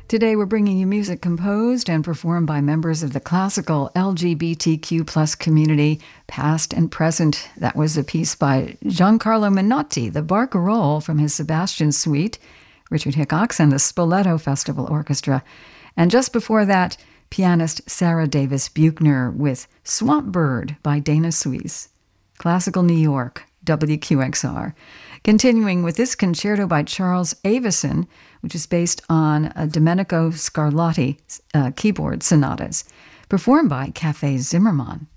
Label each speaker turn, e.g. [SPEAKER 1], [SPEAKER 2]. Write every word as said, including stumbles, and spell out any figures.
[SPEAKER 1] Today we're bringing you music composed and performed by members of the classical L G B T Q plus community, past and present. That was a piece by Giancarlo Menotti, the Barcarolle from his Sebastian Suite, Richard Hickox and the Spoleto Festival Orchestra. And just before that, pianist Sarah Davis Buchner with Swamp Bird by Dana Suisse. Classical New York, W Q X R. Continuing with this concerto by Charles Avison, which is based on a Domenico Scarlatti uh, keyboard sonatas, performed by Cafe Zimmermann.